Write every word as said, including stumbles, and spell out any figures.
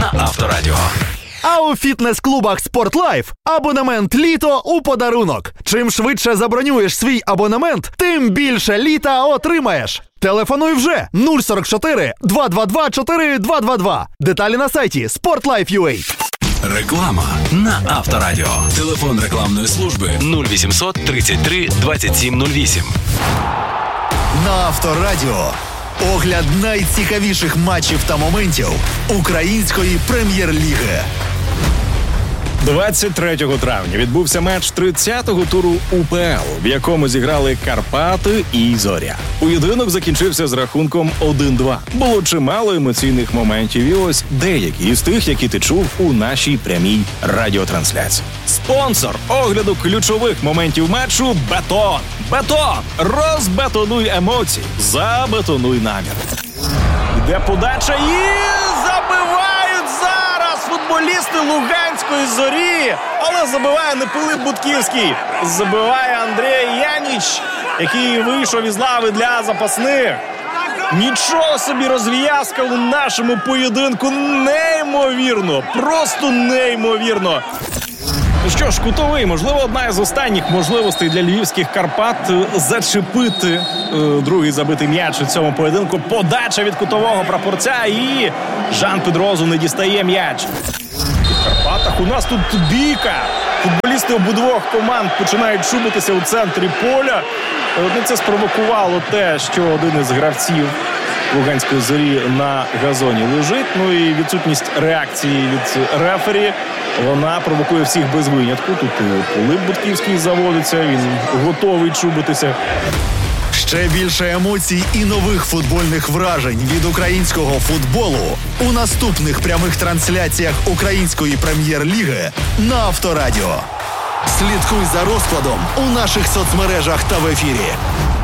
на Авторадіо. А у фітнес-клубах «Спортлайф» абонемент «Літо» у подарунок. Чим швидше забронюєш свій абонемент, тим більше літа отримаєш. Телефонуй вже нуль сорок чотири два два два чотири два два два. Деталі на сайті спортлайф крапка ю а. Реклама на Авторадіо. Телефон рекламної служби нуль вісімсот тридцять три двадцять сім нуль вісім. На Авторадіо огляд найцікавіших матчів та моментів української прем'єр-ліги. двадцять третього травня відбувся матч тридцятого туру У Пе Ел, в якому зіграли Карпати і Зоря. Поєдинок закінчився з рахунком один-два. Було чимало емоційних моментів, і ось деякі із тих, які ти чув у нашій прямій радіотрансляції. Спонсор огляду ключових моментів матчу – Бетон. Бетон! Розбетонуй емоції, забетонуй намір. Йде подача і забивають зараз футболісти Луганської Зорі. Але забиває не Пилип Будківський, забиває Андрій Яніч, який вийшов із лави для запасних. Нічого собі розв'язка у нашому поєдинку. Неймовірно, просто неймовірно. Ну що ж, кутовий, можливо, одна із останніх можливостей для львівських Карпат зачепити е, другий забитий м'яч у цьому поєдинку. Подача від кутового прапорця і Жан Педрозу не дістає м'яч. В Карпатах у нас тут бійка. Футболісти обидвох команд починають шубитися у центрі поля. Ну, це спровокувало те, що один із гравців Луганської Зорі на газоні лежить. Ну і відсутність реакції від рефері, вона провокує всіх без винятку. Тут і Пилип Будківський заводиться, він готовий чубитися. Ще більше емоцій і нових футбольних вражень від українського футболу у наступних прямих трансляціях української прем'єр-ліги на Авторадіо. Слідкуй за розкладом у наших соцмережах та в ефірі.